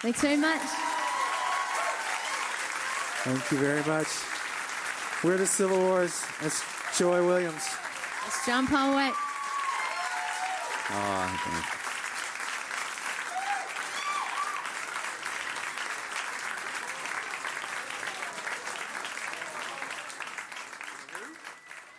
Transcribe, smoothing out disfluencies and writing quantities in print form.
Thanks very much. Thank you very much. We're the Civil Wars. That's Joy Williams. That's John Paul White. Oh,